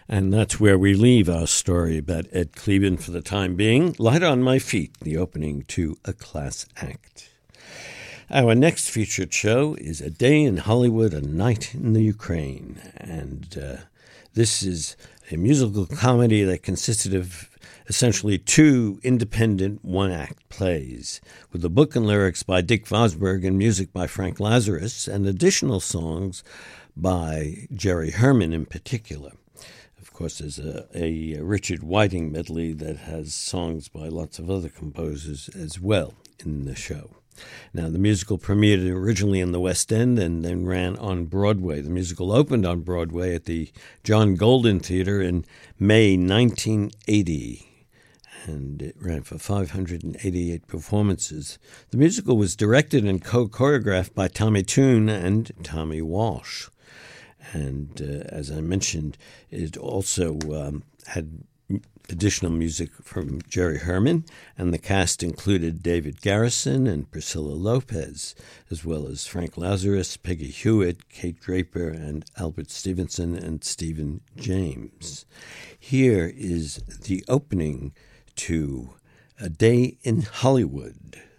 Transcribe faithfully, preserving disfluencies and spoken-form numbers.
And that's where we leave our story about Ed Cleban for the time being. Light on My Feet, the opening to A Class Act. Our next featured show is A Day in Hollywood, A Night in the Ukraine. And uh, this is a musical comedy that consisted of essentially two independent one-act plays, with the book and lyrics by Dick Vosberg and music by Frank Lazarus, and additional songs by Jerry Herman in particular. Of course, there's a, a Richard Whiting medley that has songs by lots of other composers as well in the show. Now, the musical premiered originally in the West End and then ran on Broadway. The musical opened on Broadway at the John Golden Theater in May nineteen eighty, and it ran for five hundred eighty-eight performances. The musical was directed and co-choreographed by Tommy Tune and Tommy Walsh. And uh, as I mentioned, it also um, had additional music from Jerry Herman, and the cast included David Garrison and Priscilla Lopez, as well as Frank Lazarus, Peggy Hewitt, Kate Draper, and Albert Stevenson and Stephen James. Here is the opening to A Day in Hollywood.